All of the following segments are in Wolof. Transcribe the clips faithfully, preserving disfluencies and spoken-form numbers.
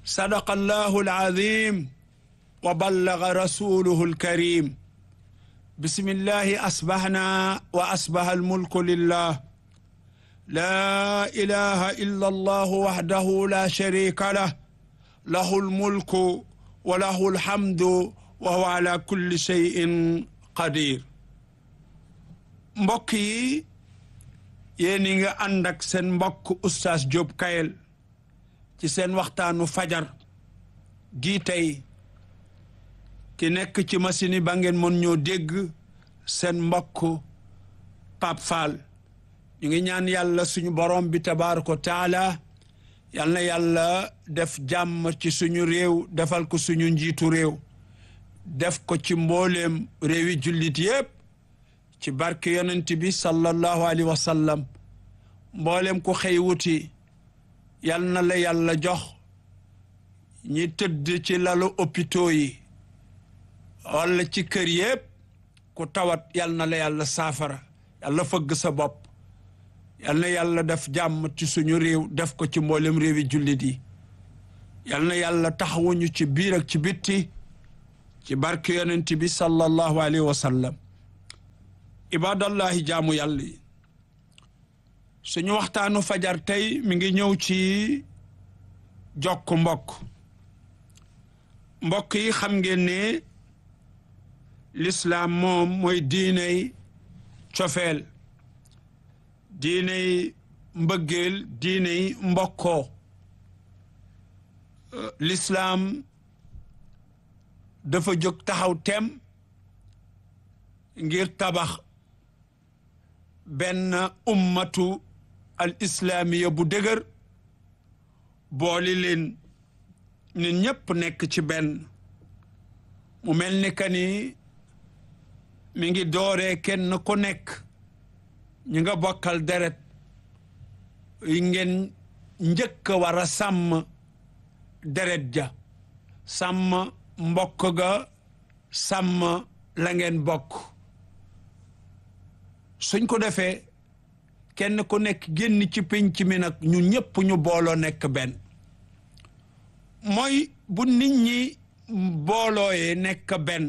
sadaqa allahu alazim wa ballaga rasuluhu alkarim bismillahi asbahna wa asbaha almulku lillah la ilaha illa allah wahdahu la sharika lah lahu almulku wa lahu alhamdu wa huwa ala kulli shay'in qadir. mbokk yi yéen nga ànd ak seen mbokk Oustaz Diop Kayel ci seen waxtaanu fajar gii tey ki nekk ci machine ba ngeen mën ñoo dégg seen mbokk Pape Fall. ñu ngi ñaan yàlla suñu borom bi tabaaraka taala yal na yàlla def jàmm ci suñu réew defal ko suñu njiitu réew def ko ci mbooleem réewi jullit yépp ci barke yonent bi sallallahu alayhi wa sallam. mboolem ku xëy wuti yal na la yàlla jox ñi tëdd ci lalu hôpitaux yi walla ci kër yépp ku tawat yal na la yàlla saafara yàlla fëgg sa bopp yal na yàlla def jàmm ci suñu réew def ko ci mboolem réewi jullit yi yal na yàlla taxawuñu ci biir ak ci bitti ci barke yonent bi sallallahu alayhi wa sallam. ibadallahi jaamu yàlla yi suñu waxtaanu fajar tey mi ngi ñëw ci jokk mbokk mbokk yi xam ngeen ne lislaam moom mooy diiney cofeel diiney mbëggeel diiney mbokkoo lislaam dafa jóg taxaw tem ngir tabax benn ummatu al islaamiya bu dëgër booli leen nit ñépp nekk ci benn mu mel ni ka ni mi ngi dooree kenn ku nekk ñi nga bokkal deret yi ngeen njëkk a war a sàmm deret ja sàmm mbokk ga sàmm la ngeen bokk suñ ko defee kenn ku nekk génn ci pénc mi nag ñu ñépp ñu booloo nekk benn mooy bu nit ñi boolooyee nekk benn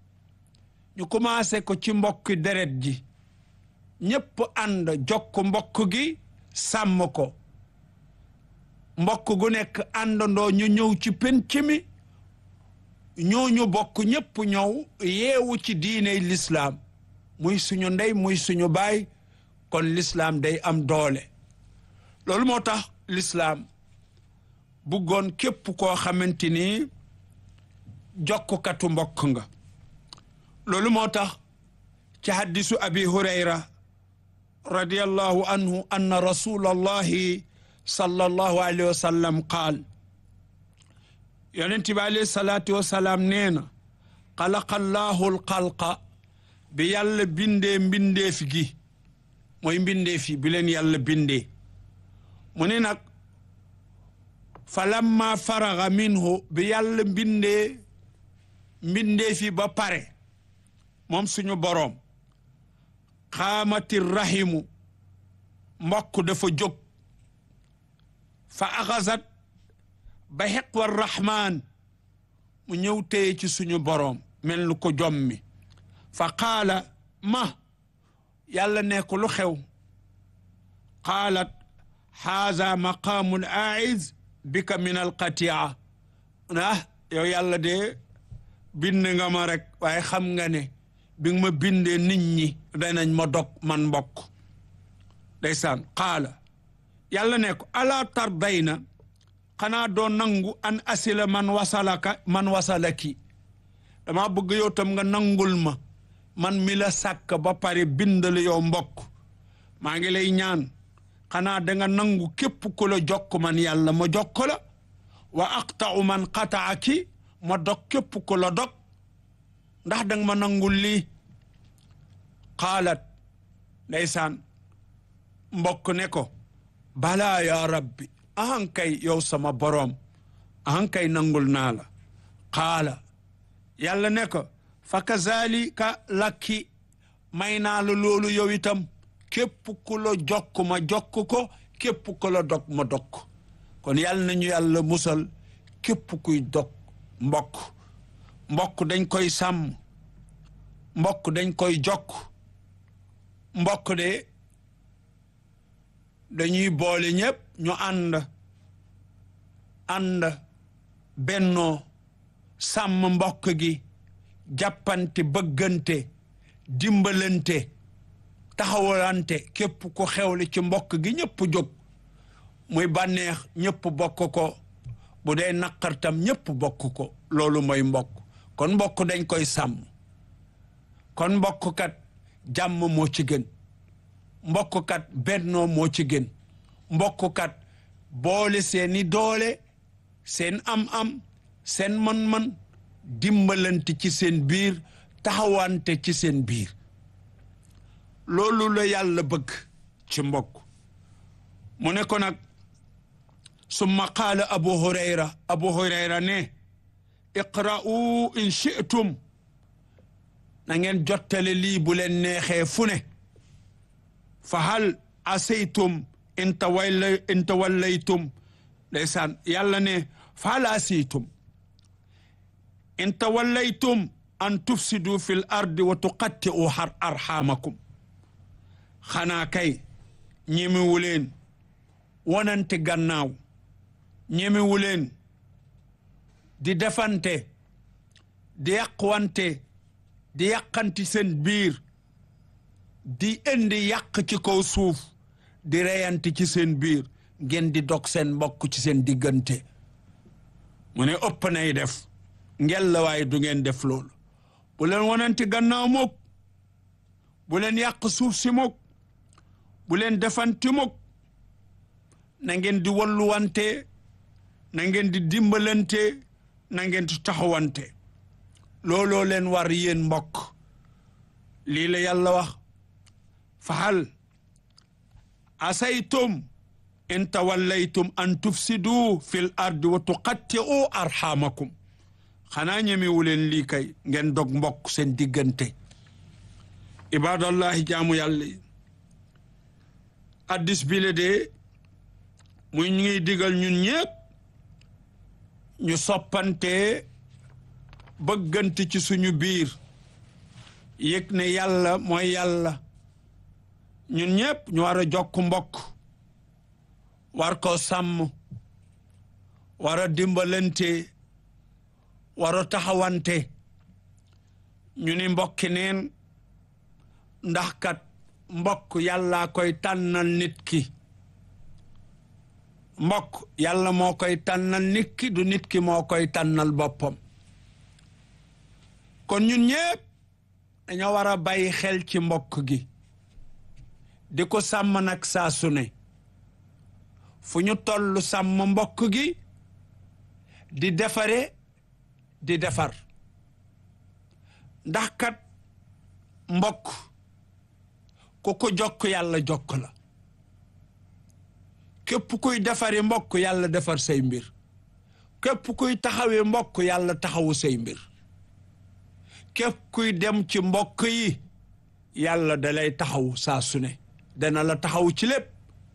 ñu commencé ko ci mbokki deret ji ñépp ànd jokk mbokk gi sàmm ko mbokk gu nekk àndandoo ñu ñëw ci pénc mi ñooñu bokk ñépp ñëw yeewu ci diiney lislaam muy suñu ndey muy suñu baay kon lislaam day am doole loolu moo tax lislaam buggoon képp koo xamante ni jokkukatu mbokk nga loolu moo tax ci hadisu abi hurayra radiyallahu anhu anna rasulallahi sallallahu alayhi wa sallam qaal yonent bi alayhi salaatu wa salaam nee na xalaqa allahu alxalqa bi yàlla bindee mbindeef gi mooy mbindeef yi bi leen yàlla bindee mu ne nag falamma faraga minhu bi yàlla mbindee mbindeef yi ba pare moom suñu boroom xaamati rahimu mbokk dafa jóg fa axasat ba xeqwa rahmaan mu ñëw téye ci suñu boroom mel ni ko jommi fa qaala ma yàlla ne ko lu xew qaalat xaaza maqaamul aiz bika min alqatia ah yow yàlla de bind nga ma rek waaye xam nga ne bi nga ma bindee nit ñi danañ ma dog man mbokk ndeysaan qaala yàlla ne ko alaa tardayna xanaa doo nangu an asila man wasalaka man wasalaki dama bëgg yow tam nga nangul ma man mi la sàkk ba pare bindal yow mbokk maa ngi lay ñaan xanaa danga nangu képp ku la jokk man yàlla ma jokk la wa aqta'u man qata'aki ma dog képp ku la dog ndax danga ma nangul lii qaalat ndeysaan mbokk ne ko balaa yaa rabbi ahankay yow sama boroom ahankay nangul naa la qaala yàlla ne ko fa kazalika lakki may naa la loolu yow itam képp ku la jokk ma jokk ko képp ku la dog ma dog kon yàlla nañu yàlla musal képp kuy dog mbokk mbokk dañ koy sàmm mbokk dañ koy jokk mbokk de dañuy boole ñépp ñu ànd ànd bennoo sàmm mbokk gi jàppante bëggante dimbalante taxawalante képp ku xewle ci mbokk gi ñëpp jóg muy bànneex ñëpp bokk ko bu dee naqartam ñëpp bokk ko loolu mooy mbokk kon mbokk dañ koy sàmm kon mbokk kat jàmm moo ci gën mbokk kat bennoo moo ci gën mbokk kat boole seeni doole seen am-am seen man-man dimbalante ci seen biir taxawante ci seen biir loolu la yàlla bëgg ci mbokk mu ne ko nag summa qaala abu hurayra abu hurayra ne iqra'u in shi'tum na ngeen jottale lii bu leen neexee fu ne fa hal asaytum in tawalla in tawallaytum ndeysaan yàlla ne fa hal asaytum in tawallaytum an tufsidu fil ardi wa tuqatti'u arhamakum xanaa kay ñemewu leen wonante gannaaw ñemewu leen di defante di yàqwante di yàqanti seen biir di indi yàq ci kaw suuf di reyante ci seen biir ngeen di dog seen mbokk ci seen diggante mu ne ëpp nay def ngel la waaye du ngeen def loolu bu leen wonante gannaaw mook bu leen yàq suuf si mook bu leen defanti mook na ngeen di walluwante na ngeen di dimbalante na ngeen di taxawante looloo leen war yéen mbokk lii la yàlla wax fa hal asaytum in tawallaytum an tufsidu fil ardi wa tuqatti'u arhamakum xanaa ñemewu leen lii kay ngeen dog mbokk seen diggante ibadallahi jaamu yàlla yi addis bi la de muy ñu ngi digal ñun ñépp ñu soppante bëggante ci suñu biir yëg ne yàlla mooy yàlla ñun ñépp ñu war a jokk mbokk war ko sàmm war a dimbalante war a taxawante ñu ni mbokki neen ndax kat mbokk yàlla koy tànnal nit ki mbokk yàlla moo koy tànnal nit ki du nit ki moo koy tànnal boppam kon ñun ñépp dañoo war a bàyyi xel ci mbokk gi di ko sàmm nag saa su ne fu ñu toll sàmm mbokk gi di defare di defar ndax kat mbokk ku ko jokk yàlla jokk la képp kuy defari mbokk yàlla defar say mbir képp kuy taxawee mbokk yàlla taxawu say mbir képp kuy dem ci mbokk yi yàlla dalay taxaw saa su ne dana la taxaw ci lépp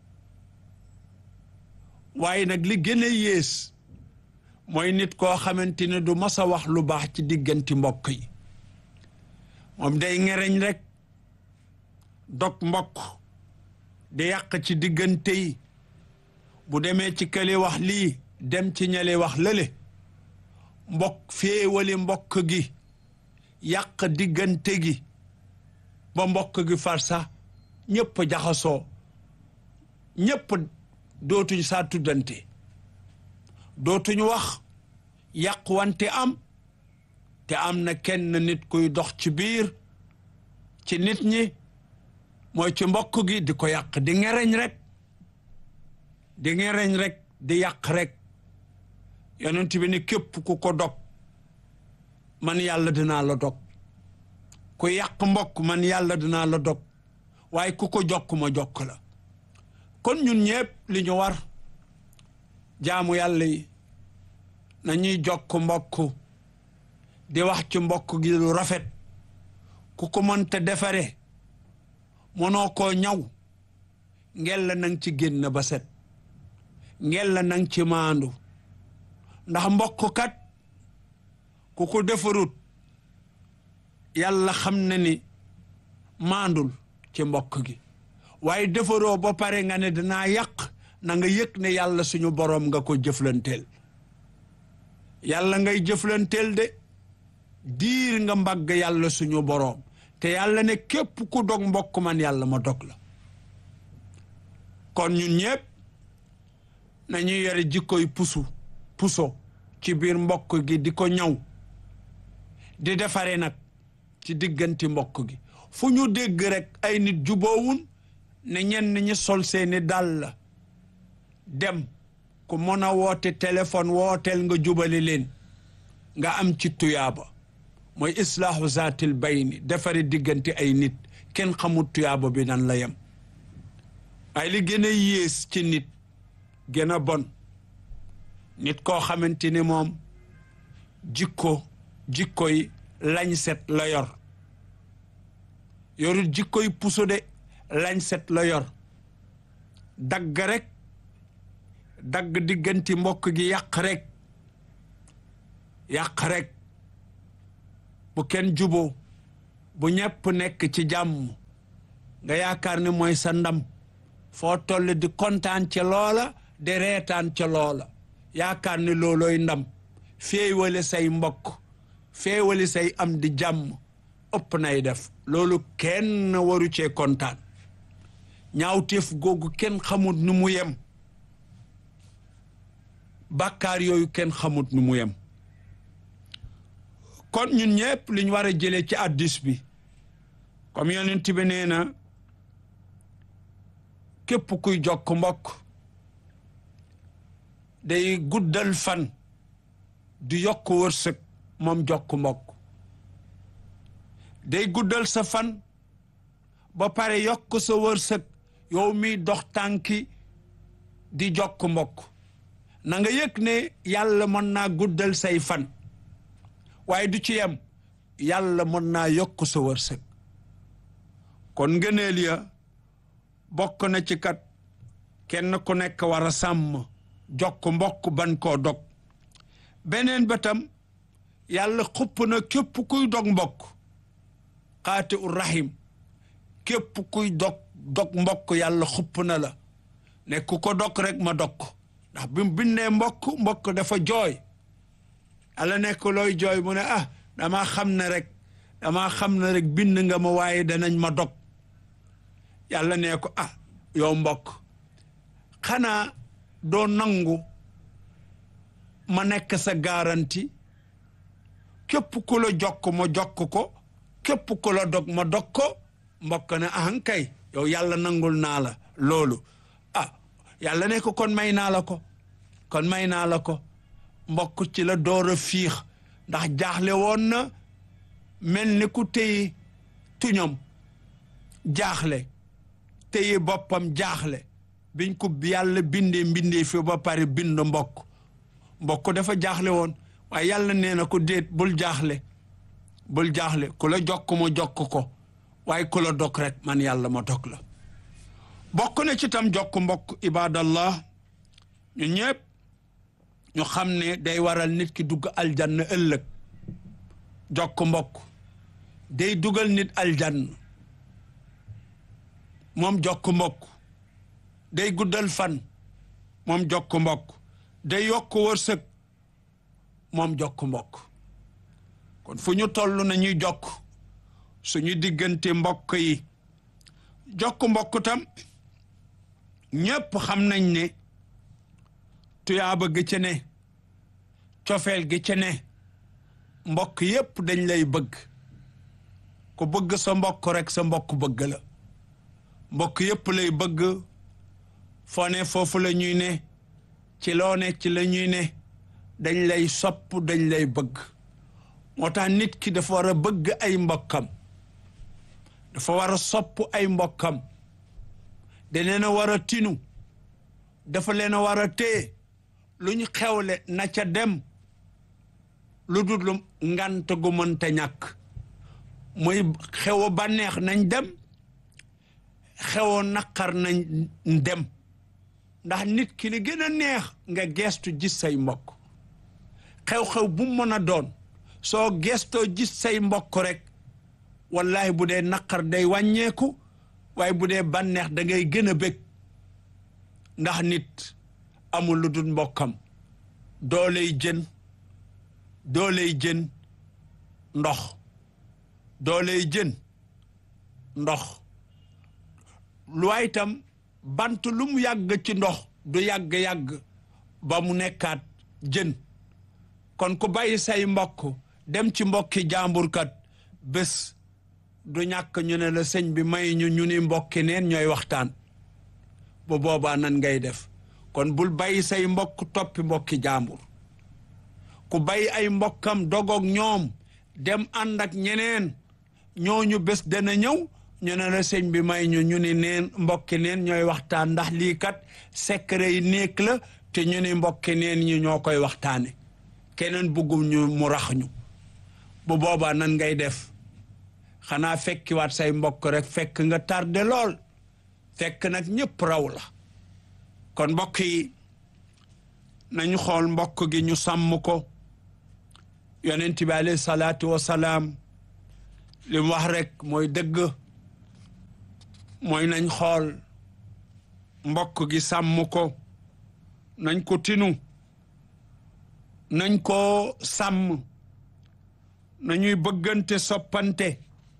waaye nag li gën a yées mooy nit koo xamante ne du mas a wax lu baax ci diggante mbokk yi moom day ngereñ rek dog mbokk di yàq ci diggante yi bu demee ci kële wax lii dem ci ñale wax lële mbokk féewale mbokk gi yàq diggante gi ba mbokk gi far sax ñëpp jaxasoo ñëpp dootuñ saa tuddante dootuñ wax yàq wante am te am na kenn nit kuy dox ci biir ci nit ñi mooy ci mbokk gi di ko yàq di ngereñ rek di ngereñ rek di yàq rek yonent bi ni képp ku ko dog man yàlla dinaa la dog ku yàq mbokk man yàlla dinaa la dog waaye ku ko jokk ma jokk la kon ñun ñépp li ñu war jaamu yàlla yi nañuy jokk mbokk di wax ci mbokk gi lu rafet ku ko mënta defare mënoo koo ñaw ngel la nang ci génn ba set ngel la nang ci maandu ndax mbokk kat ku ko defarut yàlla xam na ni maandul ci mbokk gi waaye defaroo ba pare nga ne dinaa yàq na nga yëg ne yàlla suñu boroom nga ko jëflanteel yàlla ngay jëflanteel de diir nga mbagg yàlla suñu boroom te yàlla ne képp ku dog mbokk man yàlla ma dog la kon ñun ñépp nañuy yore jikkoy pusu puso ci biir mbokk gi di ko ñaw di defare nag ci diggante mbokk gi fu ñu dégg rek ay nit juboowun ne ñenn ñi sol seeni dàll la dem ku mën a woote téléphone wooteel nga jubali leen nga am ci tuyaaba mooy islaahu zaatil bayni defare diggante ay nit kenn xamul tuyaaba bi nan la yem ay li gën a yées ci nit gën a bon nit koo xamante ni moom jikko jikkoy lañset la yor yorul jikkoy puso de lañset la yor dagg rek dagg diggante mbokk gi yàq rek yàq rek bu kenn juboo bu ñepp nekk ci jàmm nga yaakaar ne mooy sa ndam foo toll di kontaan ca loola di reetaan ca loola yaakaar ne loolooy ndam féewale say mbokk féewale say am di jàmm ëpp nay def loolu kenn waru cee kontaan ñaawteef googu kenn xamut nu mu yem bàkkaar yooyu kenn xamut nu mu yem kon ñun ñëpp liñ war a jëlee ci addis bi comme yonent bi nee na képp kuy jokk mbokk day guddal fan di yokk wërsëg moom jokk mbokk day guddal sa fan ba pare yokk sa wërsëg yow mi dox tànki di jokk mbokk na nga yëg ne yàlla mën naa guddal say fan waaye du ci yem yàlla mën naa yokk sa wërsëg kon ngëneel ya bokk na ci kat kenn ku nekk war a sàmm jokk mbokk ban koo dog beneen ba tam yàlla xupp na képp kuy dog mbokk xaati u rahim képp kuy dog dog mbokk yàlla xupp na la ne ku ko dog rek ma dog ndax bi mu bindee mbokk mbokk dafa jooy yàlla nekk looy jooy mu ne ah dama xam ne rek dama xam ne rek bind nga ma waaye danañ ma dog yàlla ne ko ah yow mbokk xanaa doo nangu ma nekk sa garanti képp ku la jokk ma jokk ko képp ku la dog ma dog ko mbokk ne ahan kay yow yàlla nangul naa la loolu ah yàlla ne ko kon may naa la ko kon may naa la ko mbokk ci la door a fiix ndax jaaxle woon na mel ni ku téye tuñam jaaxle téye boppam jaaxle biñ ko yàlla bindee mbindee fi ba pare bind mbokk mbokk dafa jaaxle woon waaye yàlla nee na ko déet bul jaaxle bul jaaxle ku la jokk ma jokk ko waaye ku la dog rek man yàlla ma dog la bokk na ci tam jokk mbokk ibadallah ñu ñëpp ñu xam ne day waral nit ki dugg aljanna ëllëg jokk mbokk day dugal nit aljanna moom jokk mbokk day guddal fan moom jokk mbokk day yokk wërsëg moom jokk mbokk kon fu ñu toll nañuy jokk suñu diggante mbokk yi jokk mbokk tam ñépp xam nañ ne tuyaaba gi ci ne cofeel gi ci ne mbokk yépp dañ lay bëgg ku bëgg sa mbokk rek sa mbokk bëgg la mbokk yépp lay bëgg foo ne foofu la ñuy ne ci loo ne ci la ñuy ne dañ lay sopp dañ lay bëgg moo tax nit ki dafa war a bëgg ay mbokkam dafa war a sopp ay mbokkam da leen a war a tinu dafa leen a war a téye lu ñu xewle na ca dem lu dul lu ngant gu mënta ñàkk muy xewo bànneex nañ dem xewoo naqar nañ dem ndax nit ki li gën a neex nga geestu gis say mbokk xew-xew bu mën a doon soo gestoo gis say mbokk rek wallahi bu dee naqar day wàññeeku waaye bu dee bànneex da ngay gën a bég ndax nit amul lu dul mbokkam dooley jën dooley jën ndox dooley jën ndox lu waay itam bant lu mu yàgg ci ndox du yàgg-yàgg ba mu nekkaat jën kon ku bàyyi say mbokk dem ci mbokki jàmburkat bés du ñàkk ñu ne la sëñ bi may ñu ñu ni mbokki neen ñooy waxtaan bu boobaa nan ngay def kon bul bàyyi say mbokk toppi mbokki jàmbur ku bàyyi ay mbokkam dogoog ñoom dem ànd ak ñeneen ñooñu bés dana ñëw ñu ne la sëñ bi may ñu ñu ni neen mbokki neen ñooy waxtaan ndax lii kat secret yi néeg la te ñu ni mbokki neen ñi ñoo koy waxtaane keneen bëggum ñu mu rax ñu bu boobaa nan ngay def xanaa fekkiwaat say mbokk rek fekk nga tardé lool fekk nag ñëpp raw la kon mbokk yi nañu xool mbokk gi ñu sàmm ko yonent bi alayhi salaatu wasalaam li mu wax rek mooy dëgg mooy nañ xool mbokk gi sàmm ko nañ ko tinu nañ ko sàmm nañuy bëggante soppante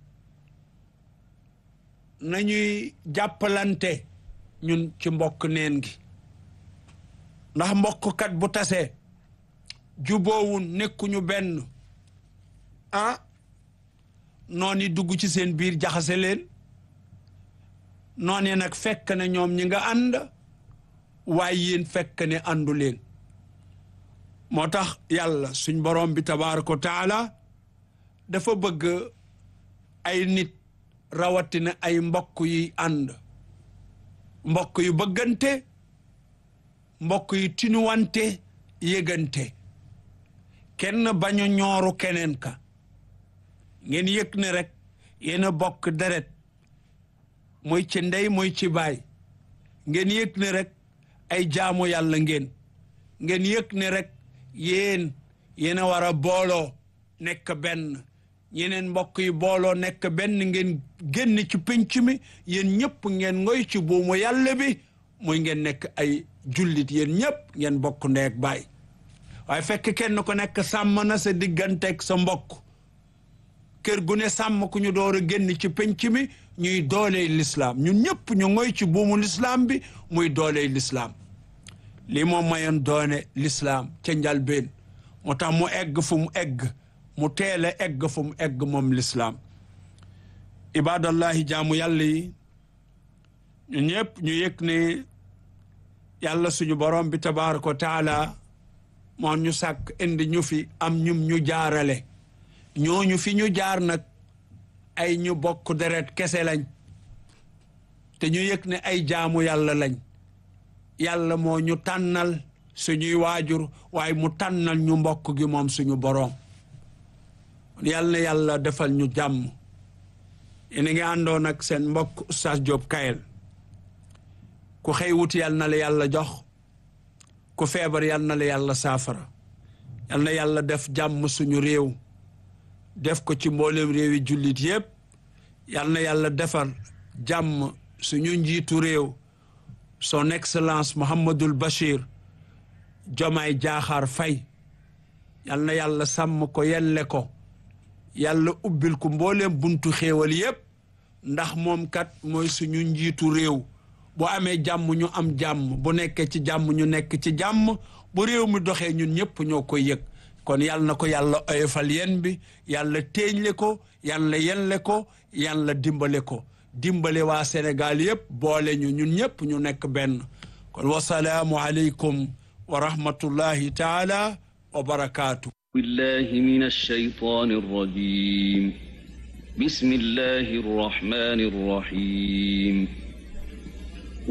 nañuy jàppalante ñun ci mbokk neen gi ndax mbokkkat bu tasee juboowun nekkuñu benn ah noonu dugg ci seen biir jaxase leen noonu nag fekk ne ñoom ñi nga ànd waaye yéen fekk ne àndu leen moo tax yàlla suñ borom bi tabaaraka wa taala dafa bëgg ay nit rawatina ay mbokk yi ànd mbokk yu bëggante mbokk yu tinuwante yëgante kenn bañu ñooru keneen ka ngeen yëg ne rek yéen a bokk deret mooy ci ndey mooy ci baay ngeen yëg ne rek ay jaamu yàlla ngeen ngeen yëg ne rek yéen yéen a war a booloo nekk benn yeneen mbokk yi booloo nekk benn ngeen génn ci pénc mi yéen ñëpp ngeen ngoy ci buumu yàlla bi muy ngeen nekk ay jullit yéen ñëpp ngeen bokk ndey ak baay waaye fekk kenn ko nekk sàmm na sa digganteeg sa mbokk kër gu ne sàmm ku ñu door a génn ci pénc mi ñuy dooley lislaam ñun ñëpp ñu ngoy ci buumu lislaam bi muy dooley lislaam lii moom mayoon doone lislaam ca njalbeen moo tax mu egg fu mu egg mu teele egg fu mu egg moom lislaam ibadallahi jaamu yàlla yi ñu ñëpp ñu yëg ne yàlla suñu borom bi tabaaraka wa taala moo ñu sàkk indi ñu fi am ñum ñu jaarale ñooñu fi ñu jaar nag ay ñu bokk deret kese lañ te ñu yëg ne ay jaamu yàlla lañ yàlla moo ñu tànnal suñuy waajur waaye mu tànnal ñu mbokk gi moom suñu boroom yàlla na yàlla defal ñu jàmm yéen a ngi àndoon ak seen mbokk Oustaz Diop Kayel ku xëy wuti yàlla na la yàlla jox ku feebar yàlla na la yàlla saafara yàlla na yàlla def jàmm suñu réew def ko ci mboolem réewi jullit yépp yàlla na yàlla defar jàmm suñu njiitu réew son excellence Mouhamadul Bachir Diomaye Diakhar Faye yàlla na yàlla sàmm ko yelle ko yàlla ubbil ko mbooleem buntu xéewal yépp ndax moom kat mooy suñu njiitu réew bu amee jàmm ñu am jàmm bu nekkee ci jàmm ñu nekk ci jàmm bu réew mi doxee ñun ñëpp ñoo koy yëg kon yàlla na ko yàlla oyofal yen bi yàlla téeñle ko yàlla yenle ko yàlla dimbale ko dimbale waa Sénégal yépp boole ñu ñun ñëpp ñu nekk benn kon wasalaamu aleykum wa rahmatullahi taala wa barakaatu billahi min ash-shaytan ar-rajim bismillahi ar-rahmani ar-rahim